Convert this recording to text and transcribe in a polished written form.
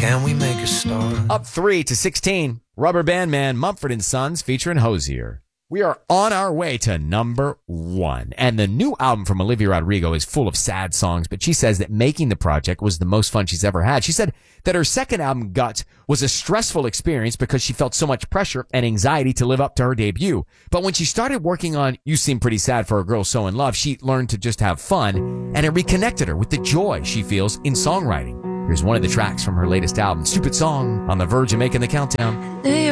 can we make a start? Up 3 to 16, Rubber Band Man, Mumford & Sons featuring Hosier. We are on our way to number 1. And the new album from Olivia Rodrigo is full of sad songs, but she says that making the project was the most fun she's ever had. She said that her second album, Gut, was a stressful experience because she felt so much pressure and anxiety to live up to her debut. But when she started working on You Seem Pretty Sad for a Girl So in Love, she learned to just have fun, and it reconnected her with the joy she feels in songwriting. Here's one of the tracks from her latest album, Stupid Song, on the verge of making the countdown.